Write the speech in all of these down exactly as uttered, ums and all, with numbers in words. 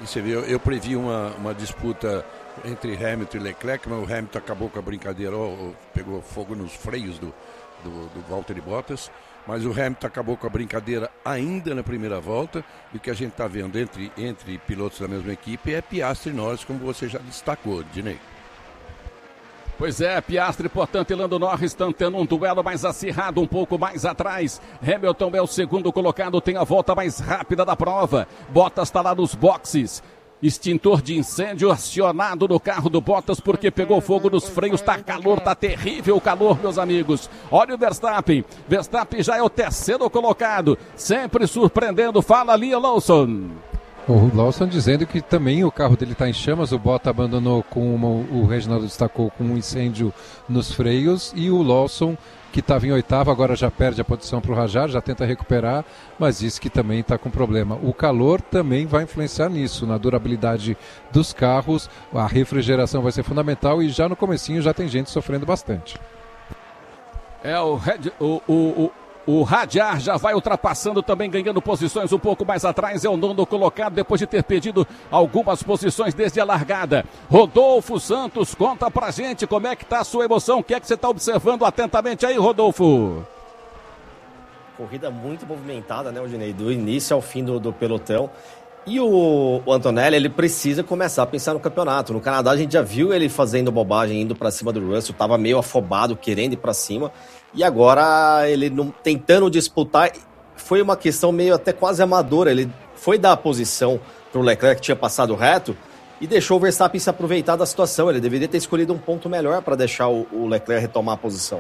E você vê, eu, eu previ uma, uma disputa entre Hamilton e Leclerc, mas o Hamilton acabou com a brincadeira, ó, pegou fogo nos freios do, do, do Valtteri Bottas, mas o Hamilton acabou com a brincadeira ainda na primeira volta, e o que a gente está vendo entre, entre pilotos da mesma equipe é Piastri e Norris, como você já destacou, Dinei. Pois é, Piastri, portanto, e Lando Norris estão tendo um duelo mais acirrado, um pouco mais atrás. Hamilton é o segundo colocado, tem a volta mais rápida da prova. Bottas está lá nos boxes. Extintor de incêndio acionado no carro do Bottas porque pegou fogo nos freios. Tá calor, tá terrível o calor, meus amigos. Olha o Verstappen. Verstappen já é o terceiro colocado, sempre surpreendendo. Fala ali, Lawson. O Lawson dizendo que também o carro dele está em chamas, o Bottas abandonou com uma, o Reginaldo destacou com um incêndio nos freios, e o Lawson, que estava em oitavo, agora já perde a posição para o Rajar, já tenta recuperar, mas disse que também está com problema. O calor também vai influenciar nisso, na durabilidade dos carros, a refrigeração vai ser fundamental, e já no comecinho já tem gente sofrendo bastante. É o, Red, o, o, o... O Hadjar já vai ultrapassando também, ganhando posições um pouco mais atrás. É o nono colocado, depois de ter perdido algumas posições desde a largada. Rodolfo Santos, conta pra gente como é que tá a sua emoção. O que é que você tá observando atentamente aí, Rodolfo? Corrida muito movimentada, né, Odinei? Do início ao fim do, do pelotão. E o, o Antonelli, ele precisa começar a pensar no campeonato. No Canadá a gente já viu ele fazendo bobagem, indo pra cima do Russell. Tava meio afobado, querendo ir pra cima. E agora ele não, tentando disputar, foi uma questão meio até quase amadora. Ele foi dar a posição para o Leclerc, que tinha passado reto, e deixou o Verstappen se aproveitar da situação. Ele deveria ter escolhido um ponto melhor para deixar o, o Leclerc retomar a posição.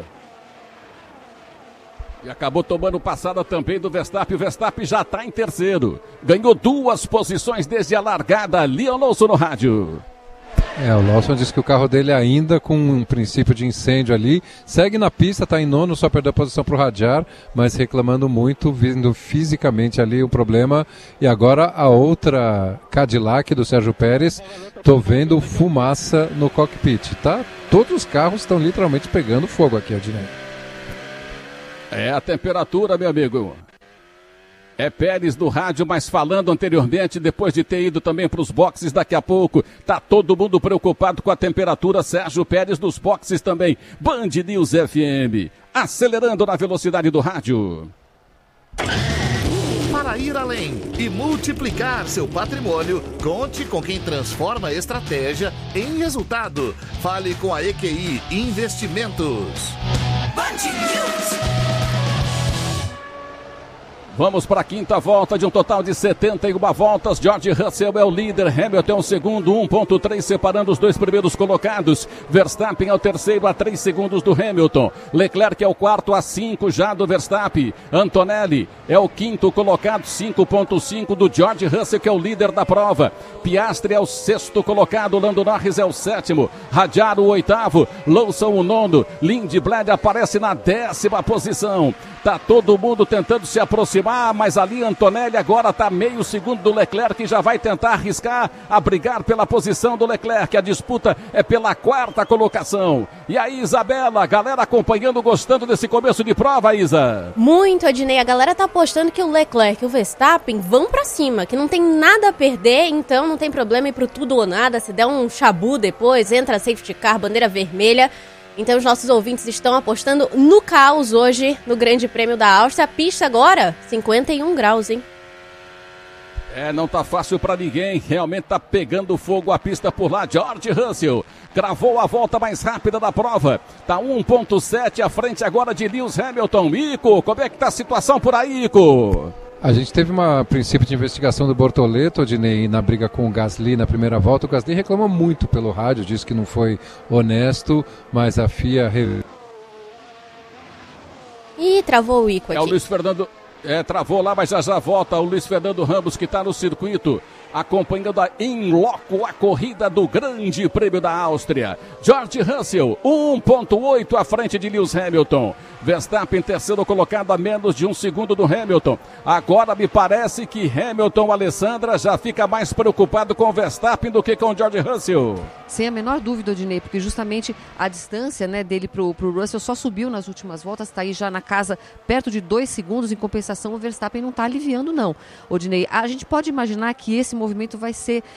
E acabou tomando passada também do Verstappen. O Verstappen já está em terceiro. Ganhou duas posições desde a largada. Leon Lawson no rádio. É, o Lawson disse que o carro dele ainda com um princípio de incêndio ali, segue na pista, está em nono, só perdeu a posição para o Hadjar, mas reclamando muito, vindo fisicamente ali o problema. E agora a outra Cadillac do Sérgio Pérez, tô vendo fumaça no cockpit, tá? Todos os carros estão literalmente pegando fogo aqui, Adinei. É a temperatura, meu amigo. É Pérez no rádio, mas falando anteriormente, depois de ter ido também para os boxes daqui a pouco, tá todo mundo preocupado com a temperatura. Sérgio Pérez nos boxes também. Band News F M, acelerando na velocidade do rádio. Para ir além e multiplicar seu patrimônio, conte com quem transforma a estratégia em resultado. Fale com a E Q I Investimentos. Band News. Vamos para a quinta volta de um total de setenta e uma voltas. George Russell é o líder, Hamilton é o segundo, um ponto três separando os dois primeiros colocados. Verstappen é o terceiro, a três segundos do Hamilton. Leclerc é o quarto, a cinco já do Verstappen. Antonelli é o quinto colocado, cinco ponto cinco do George Russell, que é o líder da prova. Piastri é o sexto colocado, Lando Norris é o sétimo, Hadjar o oitavo, Lawson o nono, Lindblad aparece na décima posição. Tá todo mundo tentando se aproximar, mas ali Antonelli agora tá meio segundo do Leclerc, que já vai tentar arriscar a brigar pela posição do Leclerc. A disputa é pela quarta colocação. E aí, Isabela, a galera acompanhando, gostando desse começo de prova, Isa? Muito, Adnei. A galera tá apostando que o Leclerc e o Verstappen vão pra cima, que não tem nada a perder, então não tem problema ir pro tudo ou nada. Se der um chabu depois, entra safety car, bandeira vermelha. Então os nossos ouvintes estão apostando no caos hoje no Grande Prêmio da Áustria. A pista agora, cinquenta e um graus, hein? É, não tá fácil pra ninguém. Realmente tá pegando fogo a pista por lá. George Russell gravou a volta mais rápida da prova. Tá um ponto sete à frente agora de Lewis Hamilton. Ico, como é que tá a situação por aí, Ico? A gente teve um princípio de investigação do Bortoleto, Odinei, na briga com o Gasly na primeira volta. O Gasly reclamou muito pelo rádio, disse que não foi honesto, mas a F I A... Ih, travou o Ico aqui. É o Luiz Fernando... É, travou lá, mas já já volta o Luiz Fernando Ramos, que está no circuito, acompanhando a in loco a corrida do Grande Prêmio da Áustria. George Russell, um ponto oito à frente de Lewis Hamilton. Verstappen, terceiro colocado, a menos de um segundo do Hamilton. Agora me parece que Hamilton, Alessandra, já fica mais preocupado com o Verstappen do que com o George Russell. Sem a menor dúvida, Odinei, porque justamente a distância, né, dele pro, pro Russell só subiu nas últimas voltas, está aí já na casa perto de dois segundos. Em compensação, o Verstappen não está aliviando, não. Odinei, a gente pode imaginar que esse movimento vai ser